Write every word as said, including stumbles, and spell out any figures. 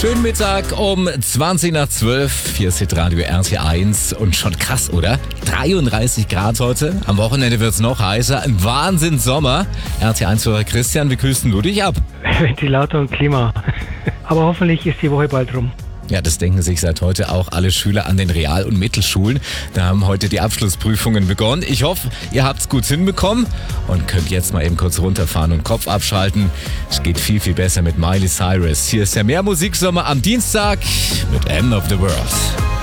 Schönen Mittag um zwanzig nach zwölf. Hier ist Hitradio R T eins und schon krass, oder? dreiunddreißig Grad heute. Am Wochenende wird es noch heißer. Ein Wahnsinn Sommer. R T eins-Hörer Christian, wie kühlst du dich ab? Ventilator und Klima. Aber hoffentlich ist die Woche bald rum. Ja, das denken sich seit heute auch alle Schüler an den Real- und Mittelschulen. Da haben heute die Abschlussprüfungen begonnen. Ich hoffe, ihr habt es gut hinbekommen und könnt jetzt mal eben kurz runterfahren und Kopf abschalten. Es geht viel, viel besser mit Miley Cyrus. Hier ist der Mehrmusiksommer am Dienstag mit End of the World.